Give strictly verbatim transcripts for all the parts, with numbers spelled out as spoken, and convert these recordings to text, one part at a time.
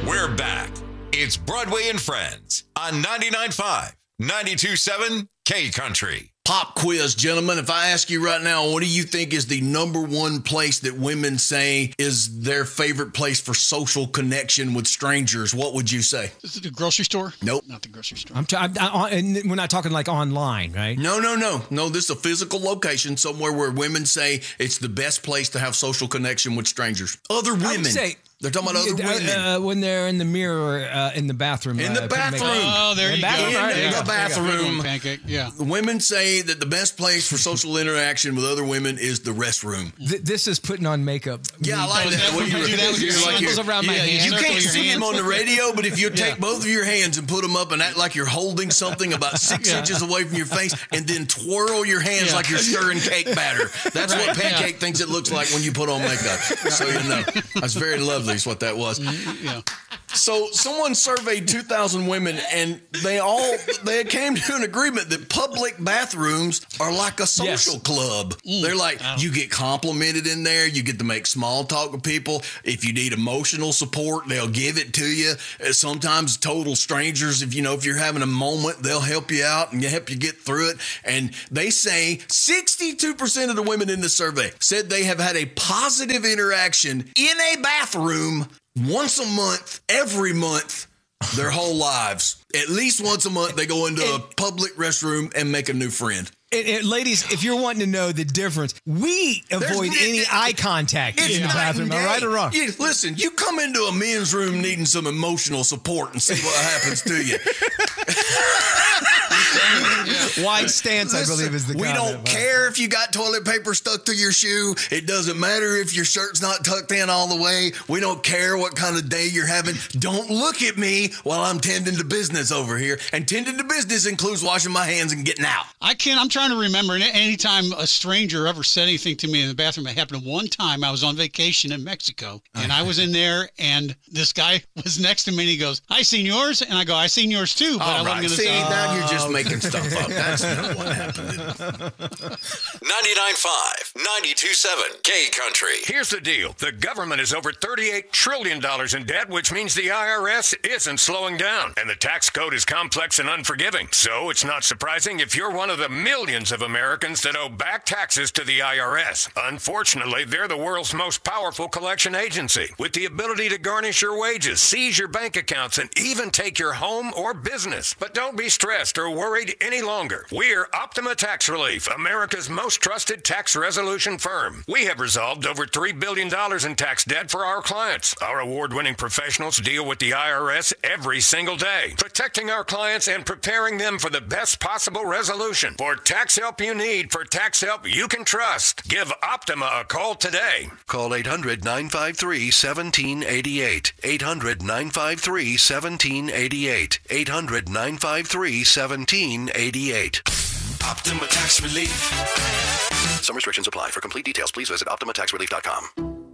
We're back. It's Broadway and Friends on ninety-nine point five, ninety-two point seven K Country. Pop quiz, gentlemen. If I ask you right now, what do you think is the number one place that women say is their favorite place for social connection with strangers? What would you say? Is it the grocery store? Nope. Not the grocery store. I'm t- I'm, I, and we're not talking like online, right? No, no, no. No, this is a physical location somewhere where women say it's the best place to have social connection with strangers. Other women. I would say, They're talking about other women. Uh, when they're in the mirror uh, in the bathroom. In the uh, bathroom. Oh, there in you bathroom, go. right? In Yeah. the bathroom. Pancake, yeah. Women say that the best place for social interaction with other women is the restroom. Th- this is putting on makeup. Yeah, I like Oh, that. that What would you- do that with your you're like circles you're- around my yeah, hand. You circle can't your see him hands. on the radio, but if you take Yeah. both of your hands and put them up and act like you're holding something about six Yeah. inches away from your face and then twirl your hands Yeah. like you're stirring cake batter. That's Right, what Pancake yeah. thinks it looks like when you put on makeup. So you know. That's very lovely is what that was. Yeah. So someone surveyed two thousand women, and they all they came to an agreement that public bathrooms are like a social Yes. club. Mm. They're like, you get complimented in there, you get to make small talk with people. If you need emotional support, they'll give it to you. Uh, Sometimes total strangers, if you know if you're having a moment, they'll help you out and help you get through it. And they say sixty-two percent of the women in the survey said they have had a positive interaction in a bathroom once a month, every month, their whole lives. At least once a month, they go into a public restroom and make a new friend. And, and ladies, if you're wanting to know the difference, we avoid There's- any it- eye contact It's in the night bathroom. and Am I right day. or wrong? You, listen, you come into a men's room needing some emotional support and see what happens to you. Wide stance, I believe, is the we comment, don't but- care if you got toilet paper stuck to your shoe. It doesn't matter if your shirt's not tucked in all the way. We don't care what kind of day you're having. Don't look at me while I'm tending to business over here. And tending to business includes washing my hands and getting out. I can't, I'm trying to remember any- anytime a stranger ever said anything to me in the bathroom. It happened one time. I was on vacation in Mexico, and I was in there, and this guy was next to me, and he goes, I seen yours. And I go, I seen yours too. But I All wasn't right. going to See, say, now you're just making stuff up. That's not what happened. ninety-nine point five, ninety-two point seven K Country. Here's the deal. The government is over thirty-eight trillion dollars in debt, which means the I R S isn't slowing down. And the tax code is complex and unforgiving. So it's not surprising if you're one of the millions of Americans that owe back taxes to the I R S. Unfortunately, they're the world's most powerful collection agency, with the ability to garnish your wages, seize your bank accounts, and even take your home or business. But don't be stressed or worried any longer. We're Optima Tax Relief, America's most trusted tax resolution firm. We have resolved over three billion dollars in tax debt for our clients. Our award-winning professionals deal with the I R S every single day, protecting our clients and preparing them for the best possible resolution. For tax help you need, for tax help you can trust, give Optima a call today. Call eight hundred, nine five three, one seven eight eight. eight hundred, nine five three, one seven eight eight. eight hundred, nine five three, one seven eight eight. Optima Tax Relief. Some restrictions apply. For complete details, please visit optima tax relief dot com.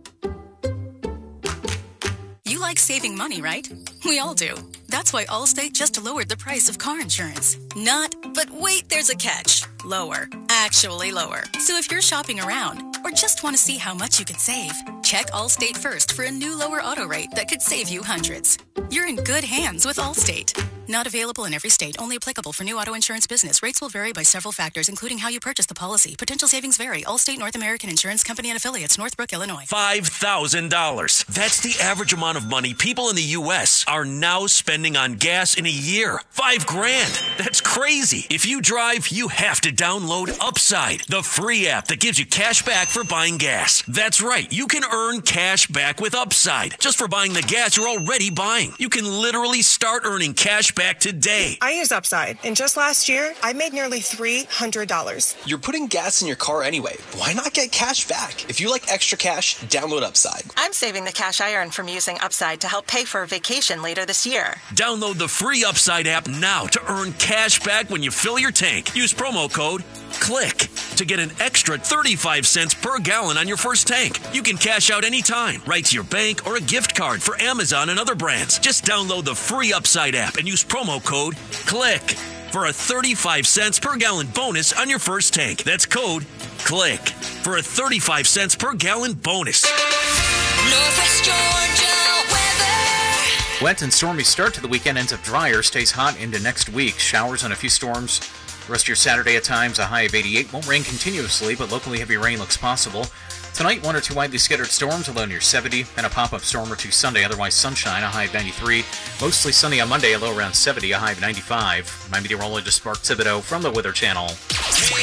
You like saving money, right? We all do. That's why Allstate just lowered the price of car insurance. Not, but wait, there's a catch. Lower. Actually lower. So if you're shopping around or just want to see how much you could save, check Allstate first for a new lower auto rate that could save you hundreds. You're in good hands with Allstate. Not available in every state. Only applicable for new auto insurance business. Rates will vary by several factors, including how you purchase the policy. Potential savings vary. Allstate North American Insurance Company and Affiliates, Northbrook, Illinois. five thousand dollars. That's the average amount of money people in the U S are now spending on gas in a year. Five grand. That's crazy. If you drive, you have to download Upside, the free app that gives you cash back for buying gas. That's right. You can earn cash back with Upside just for buying the gas you're already buying. You can literally start earning cash back today. I use Upside, and just last year, I made nearly three hundred dollars. You're putting gas in your car anyway. Why not get cash back? If you like extra cash, download Upside. I'm saving the cash I earn from using Upside to help pay for a vacation later this year. Download the free Upside app now to earn cash back when you fill your tank. Use promo code CLICK to get an extra thirty-five cents per gallon on your first tank. You can cash out anytime, right to your bank or a gift card for Amazon and other brands. Just download the free Upside app and use promo code CLICK for a thirty-five cents per gallon bonus on your first tank. That's code CLICK for a thirty-five cents per gallon bonus. Northwest Georgia weather. Wet and stormy start to the weekend, ends up drier, stays hot into next week. Showers and a few storms. The rest of your Saturday at times, a high of eighty-eight. Won't rain continuously, but locally heavy rain looks possible. Tonight, one or two widely scattered storms, a low near seventy, and a pop-up storm or two Sunday. Otherwise, sunshine, a high of ninety-three. Mostly sunny on Monday, a low around seventy, a high of ninety-five. My meteorologist Mark Thibodeau from the Weather Channel.